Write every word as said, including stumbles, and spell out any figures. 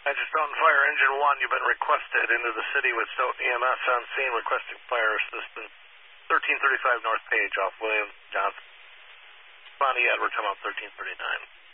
Badger Stoughton Fire Engine one, you've been requested into the city with Stoughton E M S on scene requesting fire assistance. thirteen thirty-five North Page off William Johnson. Bonnie Edward, come out thirteen thirty-nine.